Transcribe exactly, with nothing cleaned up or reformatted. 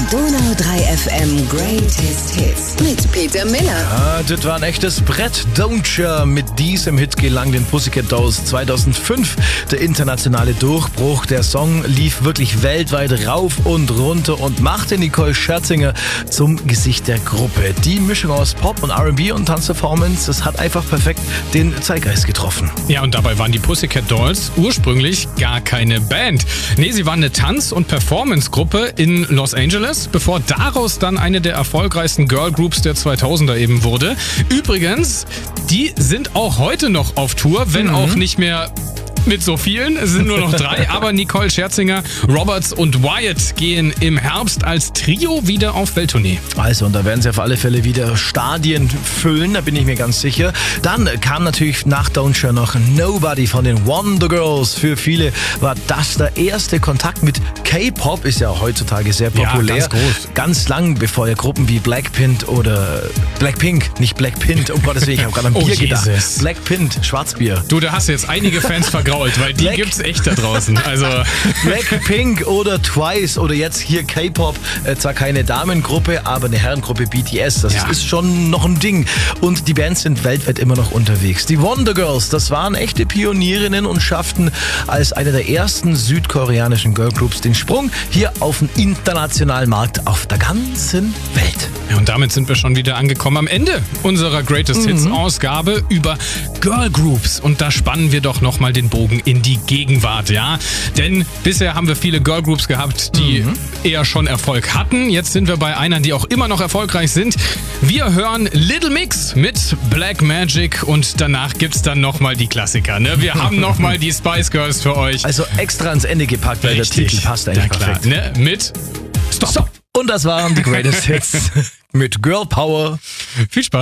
Die Donau drei F M Greatest Hits mit Peter Miller. Ja, das war ein echtes Brett. Don't Mit diesem Hit gelang den Pussycat Dolls zweitausendfünf der internationale Durchbruch. Der Song lief wirklich weltweit rauf und runter und machte Nicole Scherzinger zum Gesicht der Gruppe. Die Mischung aus Pop und R and B und Tanzperformance, das hat einfach perfekt den Zeitgeist getroffen. Ja, und dabei waren die Pussycat Dolls ursprünglich gar keine Band. Nee, sie waren eine Tanz- und Performance-Gruppe in Los Angeles, bevor daraus dann eine der erfolgreichsten Girlgroups der zweitausender eben wurde. Übrigens, die sind auch heute noch auf Tour, wenn mhm. auch nicht mehr mit so vielen, es sind nur noch drei, aber Nicole Scherzinger, Roberts und Wyatt gehen im Herbst als Trio wieder auf Welttournee. Also, und da werden sie auf alle Fälle wieder Stadien füllen, da bin ich mir ganz sicher. Dann kam natürlich nach Don't noch Nobody von den Wonder Girls. Für viele war das der erste Kontakt mit K-Pop, ist ja heutzutage sehr populär. Ja, ganz groß. Ganz lang, bevor ja Gruppen wie Blackpink oder Blackpink, nicht Blackpink, um Gottes Willen, ich habe gerade an oh, Bier gedacht. Jesus. Blackpink, Schwarzbier. Du, da hast du jetzt einige Fans vergrault, weil die Black gibt's echt da draußen. Also Blackpink oder Twice oder jetzt hier K-Pop, äh, zwar keine Damengruppe, aber eine Herrengruppe B T S, das ja. ist schon noch ein Ding. Und die Bands sind weltweit immer noch unterwegs. Die Wonder Girls, das waren echte Pionierinnen und schafften als eine der ersten südkoreanischen Girlgroups den Sprung hier auf den internationalen Markt auf der ganzen Welt. Ja, und damit sind wir schon wieder angekommen am Ende unserer Greatest Hits Ausgabe über Girlgroups. Und da spannen wir doch nochmal den Bogen in die Gegenwart, ja? Denn bisher haben wir viele Girlgroups gehabt, die mhm. eher schon Erfolg hatten. Jetzt sind wir bei einer, die auch immer noch erfolgreich sind. Wir hören Little Mix mit Black Magic und danach gibt's dann nochmal die Klassiker, ne? Wir haben nochmal die Spice Girls für euch. Also extra ans Ende gepackt, weil Richtig. der Titel passt eigentlich ja, klar, perfekt. Ne? Mit Stop. Stop. Und das waren die Greatest Hits mit Girl Power. Viel Spaß.